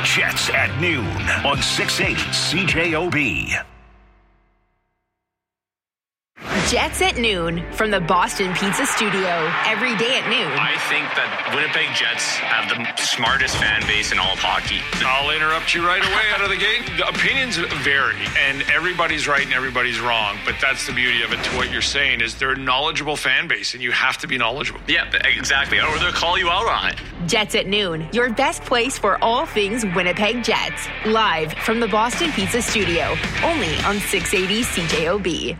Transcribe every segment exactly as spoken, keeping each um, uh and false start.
Jets at noon on six eighty C J O B. Jets at noon from the Boston Pizza Studio. Every day at noon. I think that Winnipeg Jets have the smartest fan base in all of hockey. I'll interrupt you right away out of the gate. The opinions vary, and everybody's right and everybody's wrong. But that's the beauty of it. To what you're saying is they're a knowledgeable fan base, and you have to be knowledgeable. Yeah, exactly. Or they'll call you out on it. Jets at noon, your best place for all things Winnipeg Jets. Live from the Boston Pizza Studio. Only on six eighty C J O B.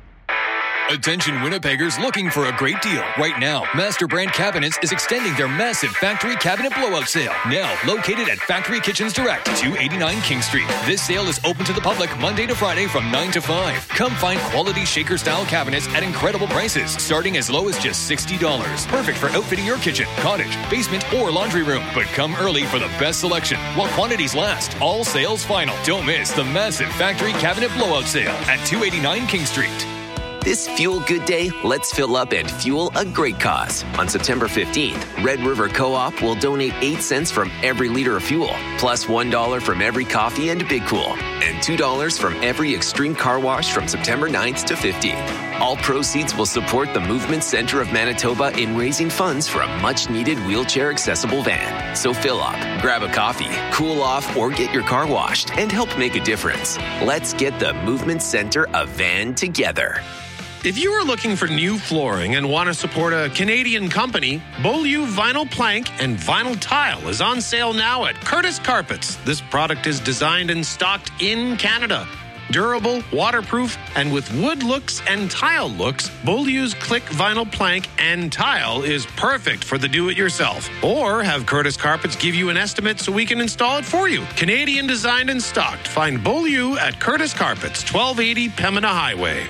Attention Winnipeggers looking for a great deal. Right now, Master Brand Cabinets is extending their massive factory cabinet blowout sale. Now located at Factory Kitchens Direct, two eighty-nine King Street. This sale is open to the public Monday to Friday from nine to five. Come find quality shaker-style cabinets at incredible prices, starting as low as just sixty dollars. Perfect for outfitting your kitchen, cottage, basement, or laundry room. But come early for the best selection while quantities last. All sales final. Don't miss the massive factory cabinet blowout sale at two eighty-nine King Street. This Fuel Good Day, let's fill up and fuel a great cause. On September fifteenth, Red River Co-op will donate eight cents from every liter of fuel, plus one dollar from every coffee and Big Cool, and two dollars from every Extreme Car Wash from September ninth to fifteenth. All proceeds will support the Movement Center of Manitoba in raising funds for a much-needed wheelchair-accessible van. So fill up, grab a coffee, cool off, or get your car washed and help make a difference. Let's get the Movement Center a van together. If you are looking for new flooring and want to support a Canadian company, Beaulieu Vinyl Plank and Vinyl Tile is on sale now at Curtis Carpets. This product is designed and stocked in Canada. Durable, waterproof, and with wood looks and tile looks, Beaulieu's Click Vinyl Plank and Tile is perfect for the do-it-yourself. Or have Curtis Carpets give you an estimate so we can install it for you. Canadian designed and stocked. Find Beaulieu at Curtis Carpets, twelve eighty Pembina Highway.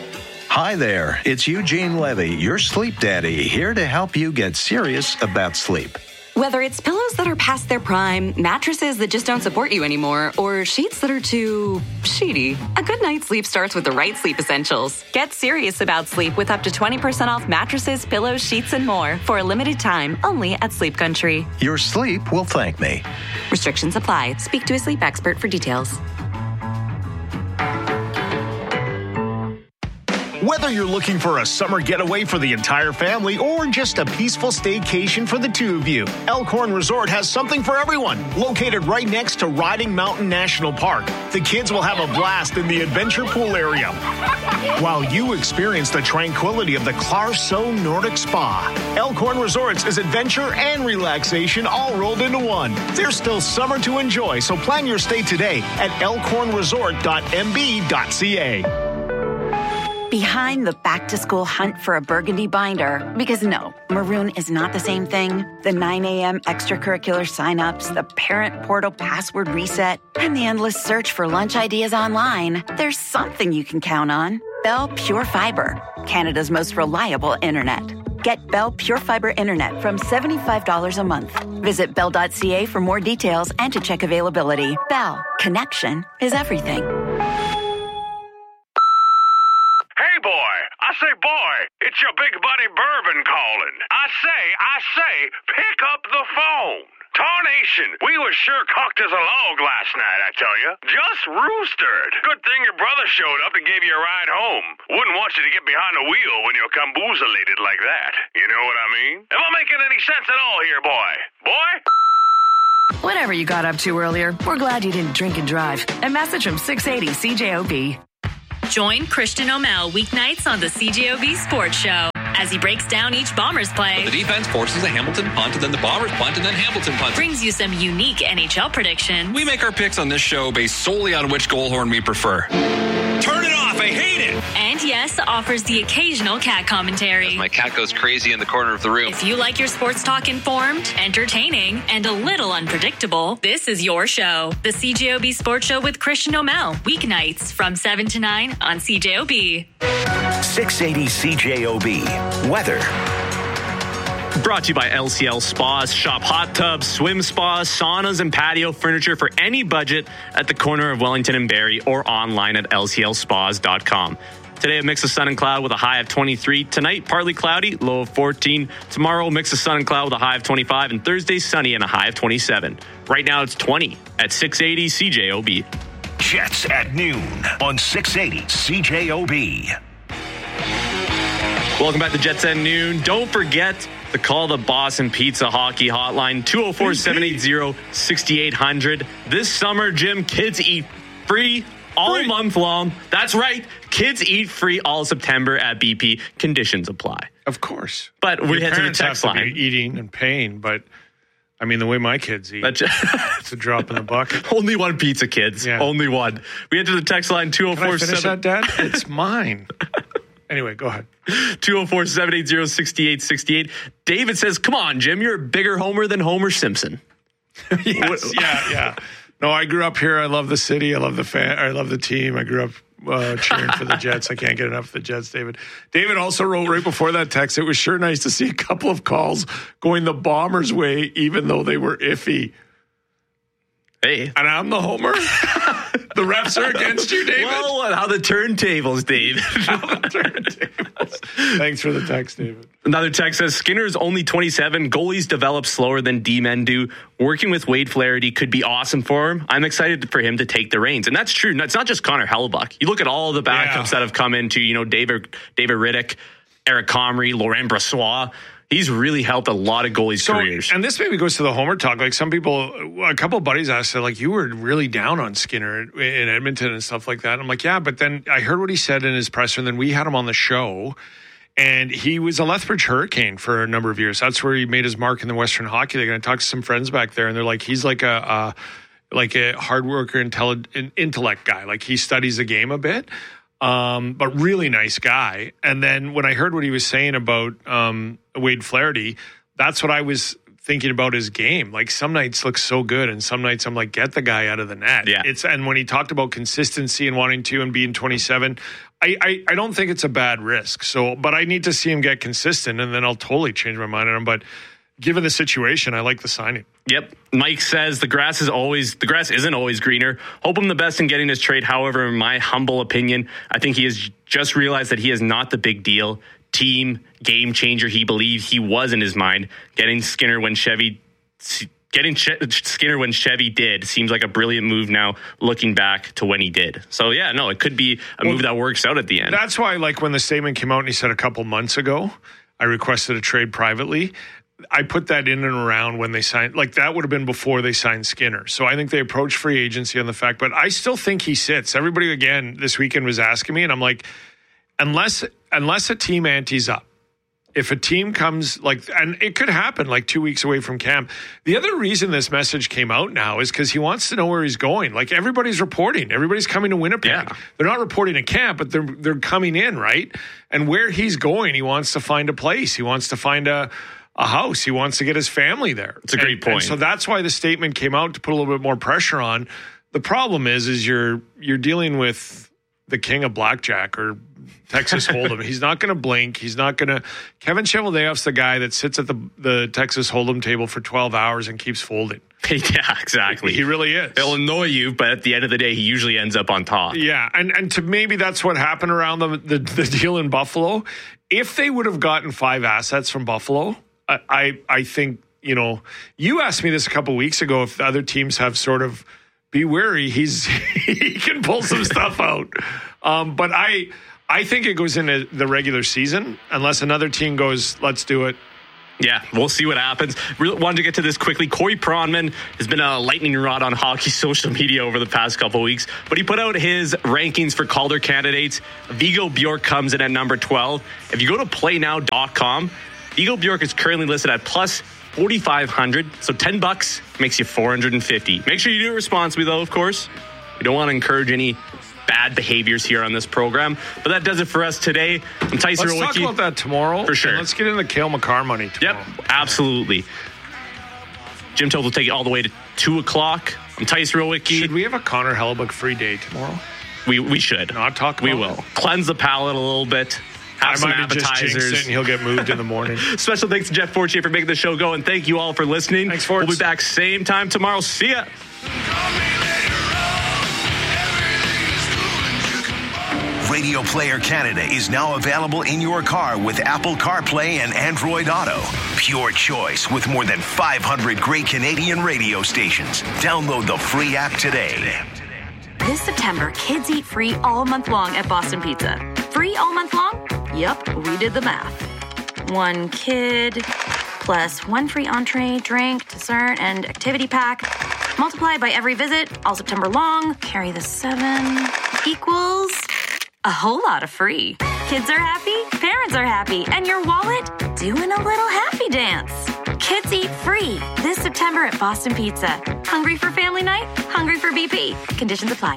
Hi there, it's Eugene Levy, your sleep daddy, here to help you get serious about sleep. Whether it's pillows that are past their prime, mattresses that just don't support you anymore, or sheets that are too sheety, a good night's sleep starts with the right sleep essentials. Get serious about sleep with up to twenty percent off mattresses, pillows, sheets, and more for a limited time only at Sleep Country. Your sleep will thank me. Restrictions apply. Speak to a sleep expert for details. Whether you're looking for a summer getaway for the entire family or just a peaceful staycation for the two of you, Elkhorn Resort has something for everyone. Located right next to Riding Mountain National Park, the kids will have a blast in the adventure pool area, while you experience the tranquility of the Clarso Nordic Spa. Elkhorn Resorts is adventure and relaxation all rolled into one. There's still summer to enjoy, so plan your stay today at elkhorn resort dot m b dot c a. Behind the back-to-school hunt for a burgundy binder, because no, maroon is not the same thing. The nine a.m. extracurricular signups, the parent portal password reset, and the endless search for lunch ideas online. There's something you can count on. Bell Pure Fiber, Canada's most reliable internet. Get Bell Pure Fiber Internet from seventy-five dollars a month. Visit bell dot c a for more details and to check availability. Bell, connection is everything. Hey, boy, I say, boy, it's your big buddy Bourbon calling. I say, I say, pick up the phone. Tarnation, we was sure cocked as a log last night, I tell you. Just roostered. Good thing your brother showed up and gave you a ride home. Wouldn't want you to get behind the wheel when you're camboozelated like that. You know what I mean? Am I making any sense at all here, boy? Boy? Whatever you got up to earlier, we're glad you didn't drink and drive. A message from six eighty C J O B. Join Christian O'Mell weeknights on the C J O B Sports Show as he breaks down each Bombers play. The defense forces a Hamilton punt, and then the Bombers punt, and then Hamilton punt. Brings you some unique N H L predictions. We make our picks on this show based solely on which goal horn we prefer. Turn it off, I hate it! And yes, offers the occasional cat commentary. My cat goes crazy in the corner of the room. If you like your sports talk informed, entertaining, and a little unpredictable, this is your show. The C J O B Sports Show with Christian O'Mell. Weeknights from seven to nine on C J O B. six eighty C J O B. Weather. Brought to you by L C L Spas. Shop hot tubs, swim spas, saunas, and patio furniture for any budget at the corner of Wellington and Barrie or online at l c l spas dot com. Today, a mix of sun and cloud with a high of twenty-three. Tonight, partly cloudy, low of fourteen. Tomorrow, a mix of sun and cloud with a high of twenty-five. And Thursday, sunny and a high of twenty-seven. Right now, it's twenty at six eighty C J O B. Jets at noon on six eighty C J O B. Welcome back to Jets at noon. Don't forget to call the Boston Pizza Hockey Hotline, two oh four, seven eight zero, six eight zero zero. This summer, Jim, kids eat free all free. month long. That's right. Kids eat free all September at B P. Conditions apply. Of course. But we Your head to the text have to line. be eating and paying, but I mean, the way my kids eat, it's a drop in the bucket. Only one pizza, kids. Yeah. Only one. We head to the text line, two oh four seven. Can I finish that, Dad? It's mine. Anyway, go ahead. two oh four, seven eight zero, six eight six eight. David says, come on, Jim, you're a bigger homer than Homer Simpson. Yes, yeah, yeah. No, I grew up here. I love the city. I love the fan. I love the team. I grew up uh, cheering for the Jets. I can't get enough of the Jets, David. David also wrote right before that text, it was sure nice to see a couple of calls going the Bombers' way, even though they were iffy. Hey. And I'm the homer. The refs are against you, David. Well, how the turntables, Dave. How the turntables. Thanks for the text, David. Another text says, Skinner's only twenty-seven. Goalies develop slower than D-men do. Working with Wade Flaherty could be awesome for him. I'm excited for him to take the reins. And that's true. It's not just Connor Hellebuyck. You look at all the backups yeah. that have come into, you know, David, David Riddick, Eric Comrie, Laurent Brossoit. He's really helped a lot of goalies' so, careers. And this maybe goes to the homer talk. Like some people, a couple of buddies asked, like, you were really down on Skinner in Edmonton and stuff like that. I'm like, yeah, but then I heard what he said in his presser, and then we had him on the show. And he was a Lethbridge Hurricane for a number of years. That's where he made his mark in the Western Hockey League. And I talked to some friends back there, and they're like, he's like a, a like a hard worker, intelligent, intellect guy. Like he studies the game a bit. Um, but really nice guy. And then when I heard what he was saying about um, Wade Flaherty, that's what I was thinking about his game. Like some nights look so good, and some nights I'm like, get the guy out of the net. Yeah. It's and when he talked about consistency and wanting to and being twenty-seven, I, I I don't think it's a bad risk. So, but I need to see him get consistent, and then I'll totally change my mind on him. But given the situation, I like the signing. Yep. Mike says the grass is always the grass isn't always greener. Hope him the best in getting his trade. However, in my humble opinion, I think he has just realized that he is not the big deal team game changer he believed he was in his mind. Getting Skinner when Chevy getting Skinner when Chevy did seems like a brilliant move now, looking back to when he did. So yeah, no, it could be a well, move that works out at the end. That's why, like when the statement came out and he said a couple months ago, I requested a trade privately. I put that in and around when they signed, like that would have been before they signed Skinner. So I think they approached free agency on the fact, but I still think he sits. Everybody again this weekend was asking me, and I'm like, unless unless a team antes up, if a team comes like, and it could happen like two weeks away from camp. The other reason this message came out now is because he wants to know where he's going. Like everybody's reporting, everybody's coming to Winnipeg. Yeah. They're not reporting at camp, but they're they're coming in, right? And where he's going, he wants to find a place. He wants to find a. a house. He wants to get his family there. It's a great and, point. And so that's why the statement came out to put a little bit more pressure on. The problem is, is you're you're dealing with the king of blackjack or Texas Hold'em. He's not going to blink. He's not going to. Kevin Cheveldayoff's the guy that sits at the the Texas Hold'em table for twelve hours and keeps folding. Yeah, exactly. He really is. He'll annoy you, but at the end of the day, he usually ends up on top. Yeah, and and to maybe that's what happened around the the, the deal in Buffalo. If they would have gotten five assets from Buffalo, I, I think, you know, you asked me this a couple weeks ago if the other teams have sort of be wary. He's he can pull some stuff out. Um, but I I think it goes into the regular season unless another team goes, let's do it. Yeah, we'll see what happens. Really wanted to get to this quickly. Corey Pronman has been a lightning rod on hockey social media over the past couple of weeks, but he put out his rankings for Calder candidates. Vigo Bjork comes in at number twelve. If you go to play now dot com, Vigo Bjork is currently listed at plus forty-five hundred, so ten bucks makes you four hundred fifty. Make sure you do it responsibly, though, of course. We don't want to encourage any bad behaviors here on this program, but that does it for us today. I'm Tyson Let's Rowicki. talk about that tomorrow. For sure. And let's get into Cale Makar money tomorrow. Yep, absolutely. Jim Toth will take it all the way to two o'clock. I'm Tyson Rowicki. Should we have a Connor Hellebuyck free day tomorrow? We we should. Not talk about We will. it? Cleanse the palate a little bit. Have I some might have just jinxed appetizers. it and he'll get moved in the morning. Special thanks to Jeff Fortier for making the show go, and thank you all for listening. Thanks, Forts. We'll be back same time tomorrow. See ya. Radio Player Canada is now available in your car with Apple CarPlay and Android Auto. Pure choice with more than five hundred great Canadian radio stations. Download the free app today. This September, kids eat free all month long at Boston Pizza. Free all month long? Yep, we did the math. One kid plus one free entree, drink, dessert, and activity pack. Multiply by every visit, all September long. Carry the seven equals a whole lot of free. Kids are happy, parents are happy, and your wallet doing a little happy dance. Kids eat free this September at Boston Pizza. Hungry for family night? Hungry for B P. Conditions apply.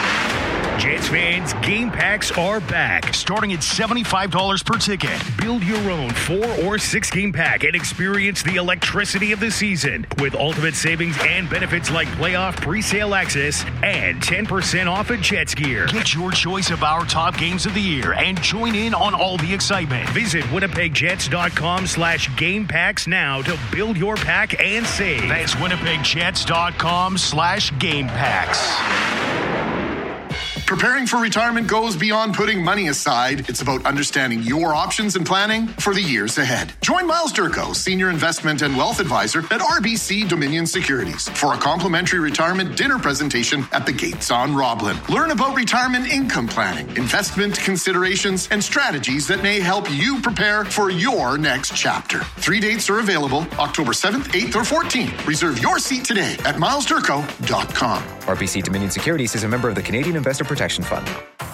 Jets fans, game packs are back, starting at seventy-five dollars per ticket. Build your own four or six game pack and experience the electricity of the season with ultimate savings and benefits like playoff pre-sale access and ten percent off at Jets gear. Get your choice of our top games of the year and join in on all the excitement. Visit winnipegjets.com slash game packs now to build your pack and save. That's winnipegjets.com slash game packs. Preparing for retirement goes beyond putting money aside. It's about understanding your options and planning for the years ahead. Join Miles Durko, Senior Investment and Wealth Advisor at R B C Dominion Securities, for a complimentary retirement dinner presentation at the Gates on Roblin. Learn about retirement income planning, investment considerations, and strategies that may help you prepare for your next chapter. Three dates are available, October seventh, eighth, or fourteenth. Reserve your seat today at miles durko dot com. R B C Dominion Securities is a member of the Canadian Investor Protection Fund.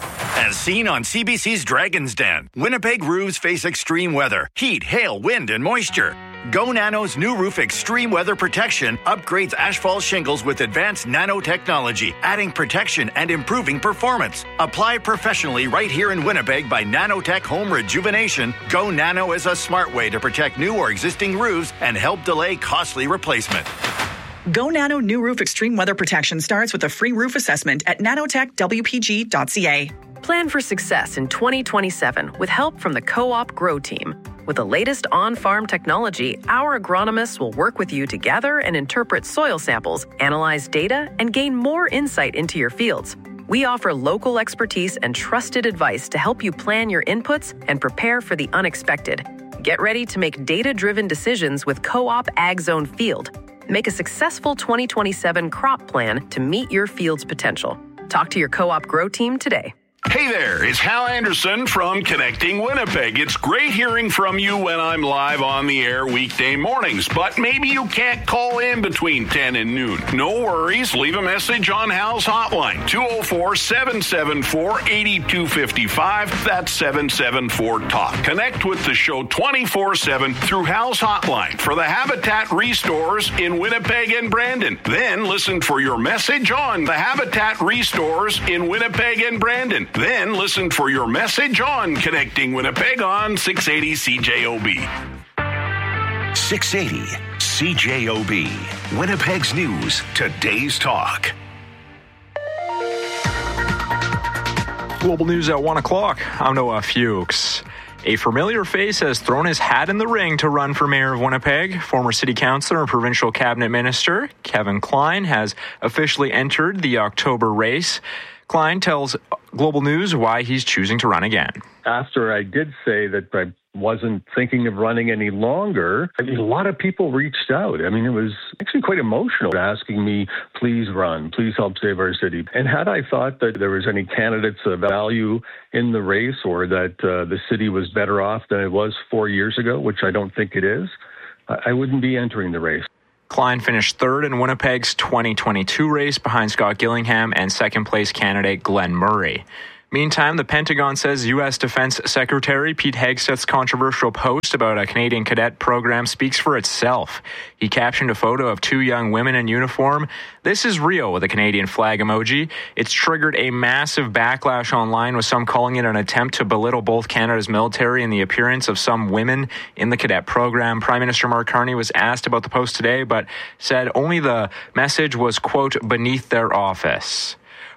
As seen on C B C's Dragon's Den, Winnipeg roofs face extreme weather, heat, hail, wind, and moisture. Go Nano's new roof extreme weather protection upgrades asphalt shingles with advanced nanotechnology, adding protection and improving performance. Apply professionally right here in Winnipeg by Nanotech Home Rejuvenation. Go Nano is a smart way to protect new or existing roofs and help delay costly replacement. Go Nano New Roof Extreme Weather Protection starts with a free roof assessment at nanotech w p g dot c a. Plan for success in twenty twenty-seven with help from the Co-op Grow Team. With the latest on-farm technology, our agronomists will work with you to gather and interpret soil samples, analyze data, and gain more insight into your fields. We offer local expertise and trusted advice to help you plan your inputs and prepare for the unexpected. Get ready to make data-driven decisions with Co-op Ag Zone Field. Make a successful twenty twenty-seven crop plan to meet your field's potential. Talk to your Co-op Grow Team today. Hey there, it's Hal Anderson from Connecting Winnipeg. It's great hearing from you when I'm live on the air weekday mornings, but maybe you can't call in between ten and noon. No worries, leave a message on Hal's hotline, two oh four, seven seven four, eight two five five. That's seven seven four talk. Connect with the show twenty-four seven through Hal's hotline for the Habitat Restores in Winnipeg and Brandon. Then listen for your message on the Habitat Restores in Winnipeg and Brandon. Then listen for your message on Connecting Winnipeg on six eighty C J O B. six eighty C J O B. Winnipeg's News, today's talk. Global News at one o'clock. I'm Noah Fuchs. A familiar face has thrown his hat in the ring to run for mayor of Winnipeg. Former city councillor and provincial cabinet minister Kevin Klein has officially entered the October race. Klein tells Global News why he's choosing to run again. After I did say that I wasn't thinking of running any longer, I mean, a lot of people reached out. I mean, it was actually quite emotional, asking me, please run, please help save our city. And had I thought that there was any candidates of value in the race, or that uh, the city was better off than it was four years ago, which I don't think it is, I wouldn't be entering the race. Klein finished third in Winnipeg's twenty twenty-two race behind Scott Gillingham and second-place candidate Glenn Murray. Meantime, the Pentagon says U S Defense Secretary Pete Hegseth's controversial post about a Canadian cadet program speaks for itself. He captioned a photo of two young women in uniform. "This is real," with a Canadian flag emoji. It's triggered a massive backlash online, with some calling it an attempt to belittle both Canada's military and the appearance of some women in the cadet program. Prime Minister Mark Carney was asked about the post today, but said only the message was, quote, beneath their office.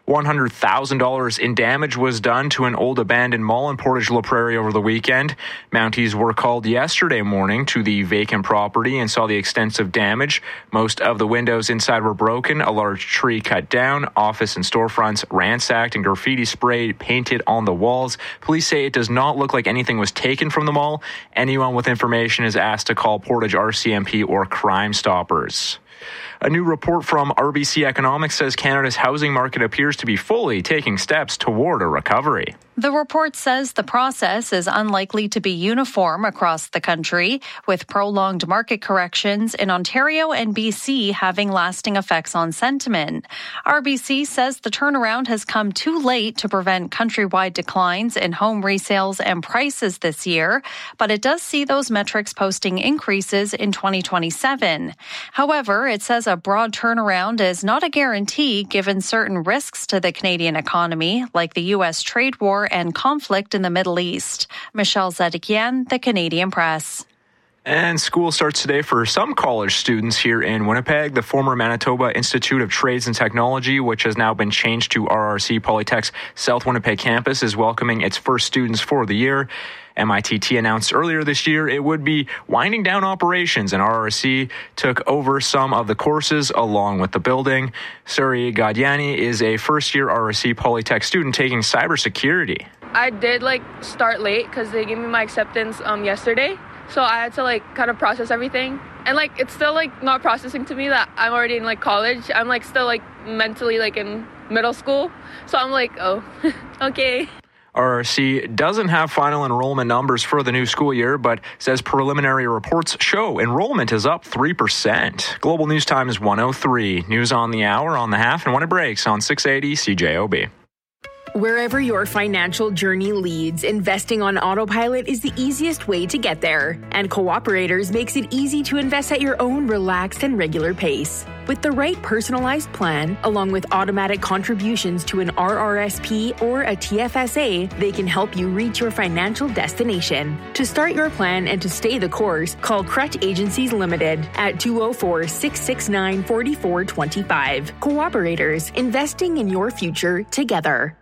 one hundred thousand dollars in damage was done to an old abandoned mall in Portage La Prairie over the weekend. Mounties were called yesterday morning to the vacant property and saw the extensive damage. Most of the windows inside were broken, a large tree cut down, office and storefronts ransacked, and graffiti sprayed painted on the walls. Police say it does not look like anything was taken from the mall. Anyone with information is asked to call Portage R C M P or Crime Stoppers. A new report from R B C Economics says Canada's housing market appears to be fully taking steps toward a recovery. The report says the process is unlikely to be uniform across the country, with prolonged market corrections in Ontario and B C having lasting effects on sentiment. R B C says the turnaround has come too late to prevent countrywide declines in home resales and prices this year, but it does see those metrics posting increases in twenty twenty-seven. However, it says a broad turnaround is not a guarantee given certain risks to the Canadian economy, like the U S trade war and conflict in the Middle East. Michelle Zedekian, The Canadian Press. And school starts today for some college students here in Winnipeg. The former Manitoba Institute of Trades and Technology, which has now been changed to R R C Polytech's South Winnipeg campus, is welcoming its first students for the year. M I T T announced earlier this year it would be winding down operations, and R R C took over some of the courses along with the building. Suri Gadiani is a first-year R R C Polytech student taking cybersecurity. I did like start late because they gave me my acceptance um yesterday, so I had to like kind of process everything. And like it's still like not processing to me that I'm already in like college. I'm like still like mentally like in middle school, so I'm like, oh, okay. R R C doesn't have final enrollment numbers for the new school year, but says preliminary reports show enrollment is up three percent. Global News Time is one oh three. News on the hour, on the half, and when it breaks on six eighty C J O B. Wherever your financial journey leads, investing on autopilot is the easiest way to get there. And Cooperators makes it easy to invest at your own relaxed and regular pace. With the right personalized plan, along with automatic contributions to an R R S P or a T F S A, they can help you reach your financial destination. To start your plan and to stay the course, call Crutch Agencies Limited at two oh four, six six nine, four four two five. Cooperators, investing in your future together.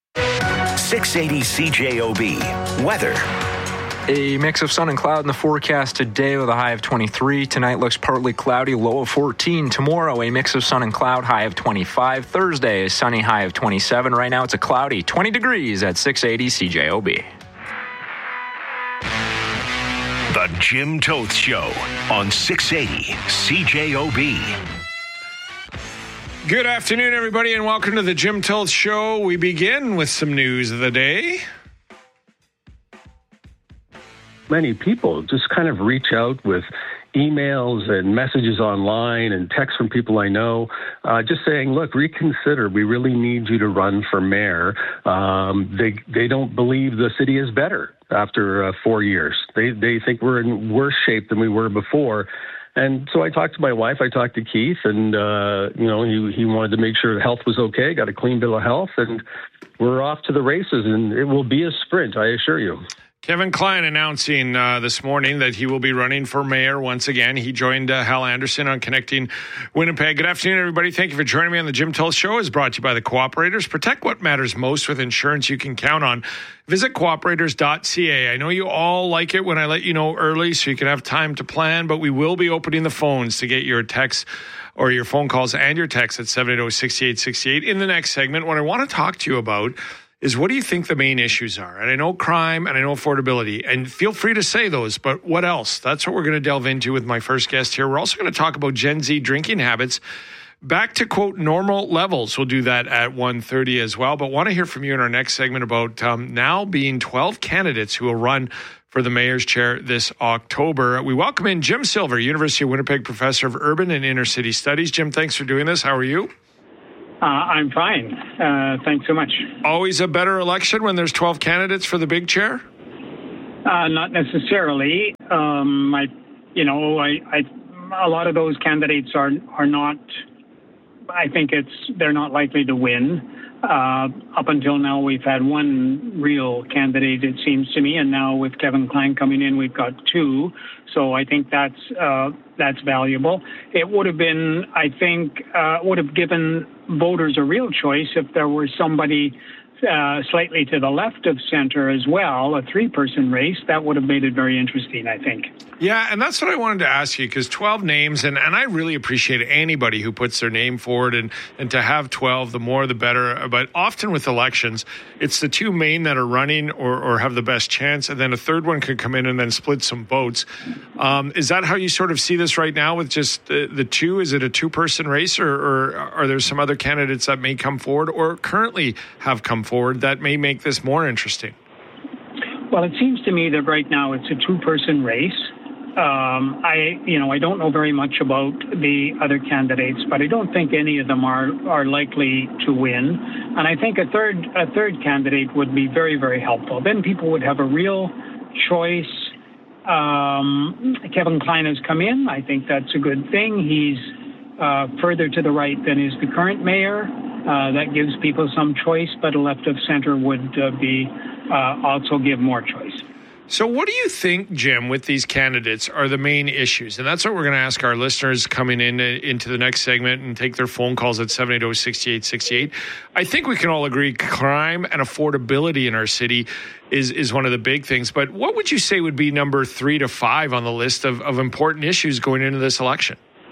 six eighty C J O B. Weather. A mix of sun and cloud in the forecast today with a high of twenty-three. Tonight looks partly cloudy, low of fourteen. Tomorrow, a mix of sun and cloud, high of twenty-five. Thursday, a sunny high of twenty-seven. Right now, it's a cloudy twenty degrees at six eighty C J O B. The Jim Toth Show on six eighty C J O B. Good afternoon, everybody, and welcome to the Jim Toth Show. We begin with some news of the day. Many people just kind of reach out with emails and messages online and texts from people I know, uh, just saying, look, reconsider. We really need you to run for mayor. Um, they they don't believe the city is better after uh, four years. They, they think we're in worse shape than we were before. And so I talked to my wife, I talked to Keith, and, uh, you know, he, he wanted to make sure health was okay, got a clean bill of health, and we're off to the races, and it will be a sprint, I assure you. Kevin Klein announcing uh, this morning that he will be running for mayor once again. He joined uh, Hal Anderson on Connecting Winnipeg. Good afternoon, everybody. Thank you for joining me on the Jim Toth Show. It's brought to you by the Cooperators. Protect what matters most with insurance you can count on. Visit cooperators dot c a. I know you all like it when I let you know early so you can have time to plan, but we will be opening the phones to get your texts or your phone calls and your texts at seven eight zero, six eight six eight. In the next segment, what I want to talk to you about is what do you think the main issues are? And I know crime and I know affordability, and feel free to say those, but what else? That's what we're going to delve into with my first guest here. We're also going to talk about Gen Z drinking habits back to, quote, normal levels. We'll do that at one thirty as well, but want to hear from you in our next segment about um, now being twelve candidates who will run for the mayor's chair this October. We welcome in Jim Silver, University of Winnipeg professor of urban and inner city studies. Jim, thanks for doing this. How are you? Uh, I'm fine. Uh, thanks so much. Always a better election when there's twelve candidates for the big chair? Uh, not necessarily. Um, I, you know, I, I, a lot of those candidates are are not I think it's they're not likely to win. Uh, up until now, we've had one real candidate, it seems to me, and now with Kevin Klein coming in, we've got two. So I think that's uh, that's valuable. It would have been, I think, uh, would have given voters a real choice if there were somebody Uh, slightly to the left of center as well, a three-person race. That would have made it very interesting, I think. Yeah, and that's what I wanted to ask you, because twelve names, and, and I really appreciate anybody who puts their name forward, and, and to have twelve, the more the better. But often with elections, it's the two main that are running or, or have the best chance, and then a third one could come in and then split some votes. Um, is that how you sort of see this right now with just the, the two? Is it a two-person race, or, or are there some other candidates that may come forward or currently have come forward that may make this more interesting? Well, it seems to me that right now it's a two-person race. Um, I, you know, I don't know very much about the other candidates, but I don't think any of them are, are likely to win. And I think a third a third candidate would be very, very helpful. Then people would have a real choice. Um, Kevin Klein has come in. I think that's a good thing. He's uh, further to the right than is the current mayor. Uh, that gives people some choice, but a left of center would uh, be uh, also give more choice. So what do you think, Jim, with these candidates are the main issues? And that's what we're going to ask our listeners coming in uh, into the next segment and take their phone calls at seven eight zero, six eight six eight. I think we can all agree crime and affordability in our city is, is one of the big things. But what would you say would be number three to five on the list of, of important issues going into this election?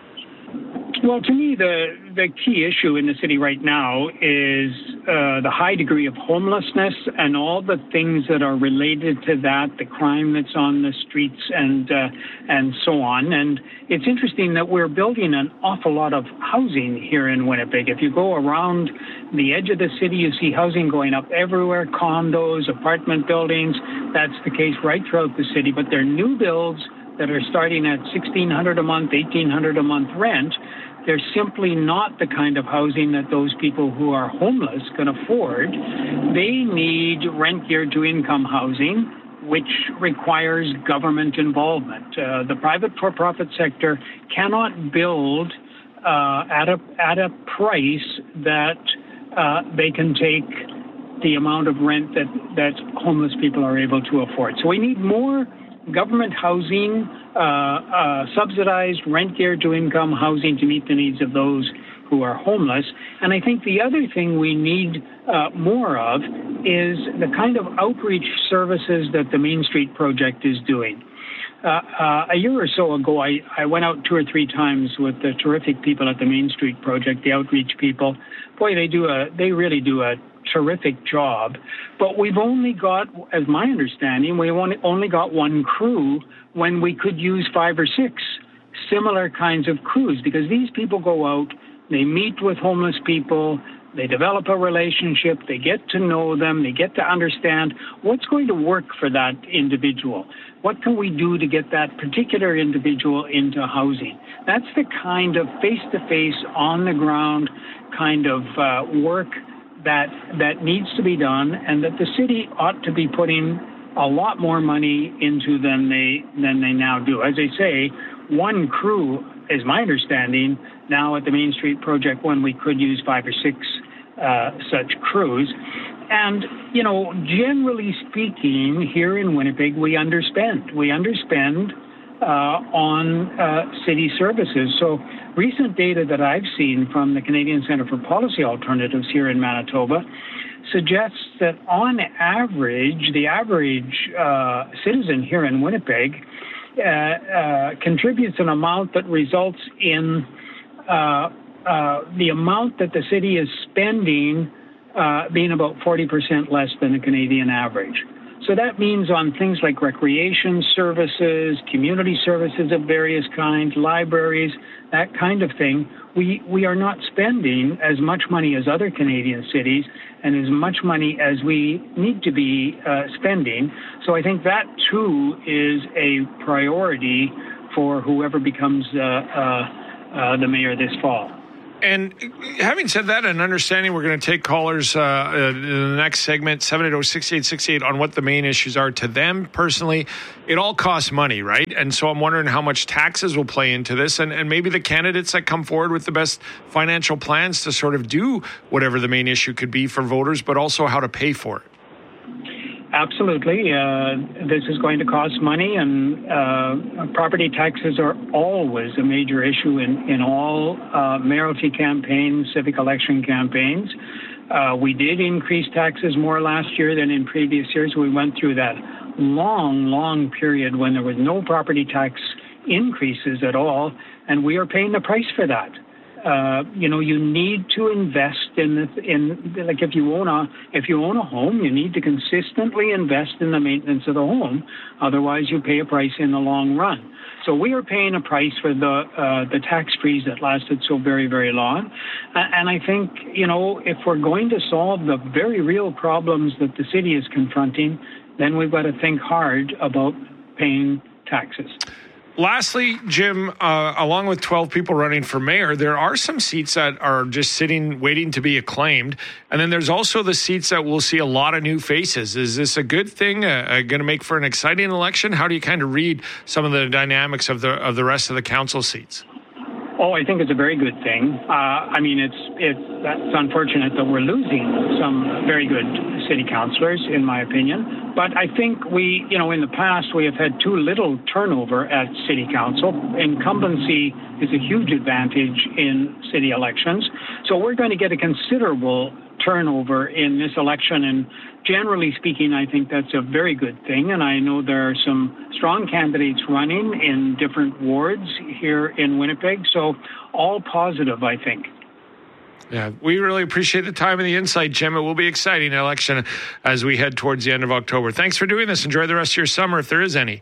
Well, to me, the, the key issue in the city right now is uh, the high degree of homelessness and all the things that are related to that, the crime that's on the streets and uh, and so on. And it's interesting that we're building an awful lot of housing here in Winnipeg. If you go around the edge of the city, you see housing going up everywhere, condos, apartment buildings. That's the case right throughout the city. But they're new builds that are starting at sixteen hundred dollars a month, eighteen hundred dollars a month rent. They're simply not the kind of housing that those people who are homeless can afford. They need rent geared to income housing, which requires government involvement. Uh, the private for-profit sector cannot build uh, at a at a price that uh, they can take the amount of rent that, that homeless people are able to afford. So we need more government housing, uh, uh, subsidized rent geared to income housing to meet the needs of those who are homeless. And I think the other thing we need uh, more of is the kind of outreach services that the Main Street Project is doing. Uh, uh, a year or so ago, I, I went out two or three times with the terrific people at the Main Street Project, the outreach people. Boy, they do a, they really do a terrific job. But we've only got, as my understanding, we only got one crew when we could use five or six similar kinds of crews, because these people go out, they meet with homeless people, they develop a relationship, they get to know them, they get to understand what's going to work for that individual. What can we do to get that particular individual into housing? That's the kind of face-to-face, on-the-ground kind of uh, work that that needs to be done, and that the city ought to be putting a lot more money into than they than they now do. As I say, one crew is my understanding now at the Main Street Project, when we could use five or six uh, such crews. And, you know, generally speaking, here in Winnipeg, we underspend. We underspend uh, on uh, city services. So recent data that I've seen from the Canadian Centre for Policy Alternatives here in Manitoba suggests that on average, the average uh, citizen here in Winnipeg uh, uh, contributes an amount that results in uh, uh, the amount that the city is spending uh, being about forty percent less than the Canadian average. So that means on things like recreation services, community services of various kinds, libraries, that kind of thing, we, we are not spending as much money as other Canadian cities and as much money as we need to be uh, spending. So I think that, too, is a priority for whoever becomes uh, uh, uh, the mayor this fall. And having said that and understanding, we're going to take callers uh, in the next segment, seven eight zero, six eight six eight, on what the main issues are to them personally. It all costs money, right? And so I'm wondering how much taxes will play into this, and, and maybe the candidates that come forward with the best financial plans to sort of do whatever the main issue could be for voters, but also how to pay for it. Absolutely. Uh, this is going to cost money, and uh, property taxes are always a major issue in, in all uh, mayoralty campaigns, civic election campaigns. Uh, we did increase taxes more last year than in previous years. We went through that long, long period when there was no property tax increases at all, and we are paying the price for that. Uh, you know, you need to invest in the, in like if you own a if you own a home, you need to consistently invest in the maintenance of the home. Otherwise, you pay a price in the long run. So we are paying a price for the uh, the tax freeze that lasted so very, very long. And I think, you know, if we're going to solve the very real problems that the city is confronting, then we've got to think hard about paying taxes. Lastly, Jim, uh, along with twelve people running for mayor, there are some seats that are just sitting, waiting to be acclaimed. And then there's also the seats that will see a lot of new faces. Is this a good thing? Uh, uh, going to make for an exciting election? How do you kind of read some of the dynamics of the of the rest of the council seats? Oh, I think it's a very good thing. Uh, I mean, it's it's that's unfortunate that we're losing some very good city councillors, in my opinion. But I think we, you know, in the past we have had too little turnover at city council. Incumbency is a huge advantage in city elections. So we're going to get a considerable turnover in this election, and generally speaking, I think that's a very good thing. And I know there are some strong candidates running in different wards here in Winnipeg, so all positive, I think. Yeah, we really appreciate the time and the insight, Jim. It will be an exciting election as we head towards the end of October. Thanks for doing this. Enjoy the rest of your summer, if there is any.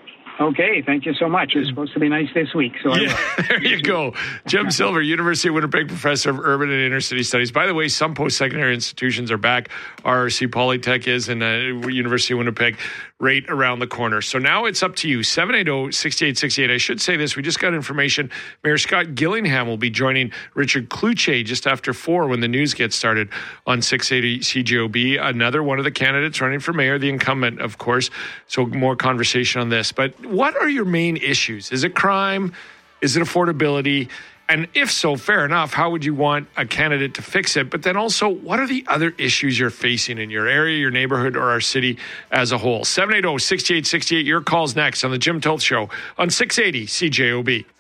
Okay, thank you so much. It's supposed to be nice this week. So yeah, there you go. Jim Silver, University of Winnipeg Professor of Urban and Inner City Studies. By the way, some post-secondary institutions are back. R R C Polytech is, and uh, University of Winnipeg right around the corner. So now it's up to you. seven eight zero, six eight six eight. I should say this. We just got information. Mayor Scott Gillingham will be joining Richard Cloutier just after four when the news gets started on six eighty C J O B. Another one of the candidates running for mayor, the incumbent, of course. So more conversation on this. But what are your main issues? Is it crime? Is it affordability? And if so, fair enough, how would you want a candidate to fix it? But then also, what are the other issues you're facing in your area, your neighborhood, or our city as a whole? seven eight zero, six eight six eight. Your call's next on The Jim Toth Show on six eighty C J O B.